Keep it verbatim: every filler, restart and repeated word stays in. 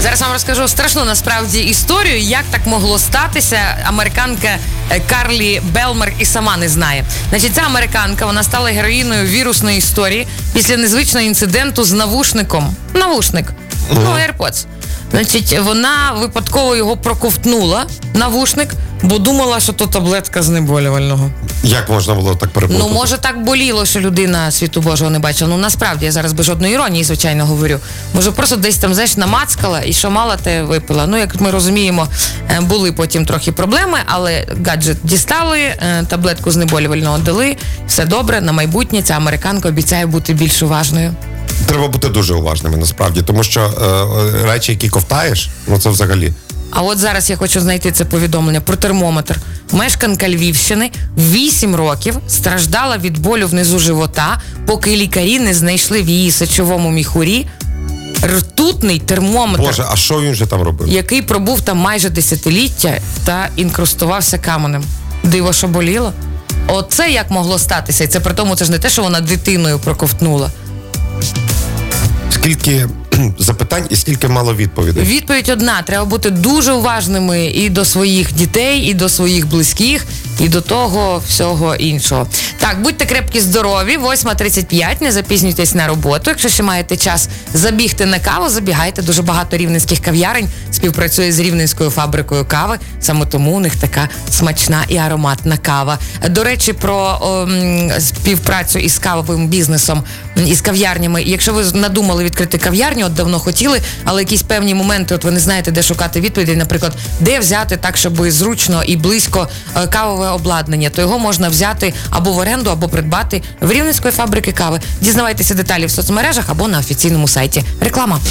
Зараз вам розкажу страшну насправді історію, як так могло статися. Американка Карлі Белмер і сама не знає. Значить, ця американка, вона стала героїною вірусної історії після незвичного інциденту з навушником. Навушник. Mm-hmm. Ну, AirPods. Значить, вона випадково його проковтнула, навушник, бо думала, що то таблетка знеболювального. Як можна було так переплутати? Ну, може, так боліло, що людина світу Божого не бачила. Ну, насправді, я зараз без жодної іронії, звичайно, говорю. Може, просто десь там, знаєш, намацкала і що мала, те випила. Ну, як ми розуміємо, були потім трохи проблеми, але гаджет дістали, таблетку знеболювального дали, все добре, на майбутнє ця американка обіцяє бути більш уважною. Треба бути дуже уважними, насправді, тому що е, речі, які ковтаєш, ну це взагалі. А от зараз я хочу знайти це повідомлення про термометр. Мешканка Львівщини вісім років страждала від болю внизу живота, поки лікарі не знайшли в її сечовому міхурі ртутний термометр. Боже, а що він же там робив? Який пробув там майже десятиліття та інкрустувався каменем. Диво, що боліло? Оце як могло статися. І це при тому, це ж не те, що вона дитиною проковтнула. Скільки запитань і скільки мало відповідей? Відповідь одна. Треба бути дуже уважними і до своїх дітей, і до своїх близьких, і до того всього іншого. Так, будьте крепкі, здорові. восьма тридцять п'ять, не запізнюйтесь на роботу. Якщо ще маєте час забігти на каву, забігайте. Дуже багато рівненських кав'ярень співпрацює з Рівненською фабрикою кави. Саме тому у них така смачна і ароматна кава. До речі, про о, співпрацю із кавовим бізнесом, із кав'ярнями. Якщо ви надумали відкрити кав'ярню, от давно хотіли, але якісь певні моменти, от ви не знаєте, де шукати відповіді, наприклад, де взяти так, щоб зручно і близько кавове обладнання, то його можна взяти або в оренду, або придбати в Рівненської фабрики кави. Дізнавайтеся деталі в соцмережах або на офіційному сайті. Реклама.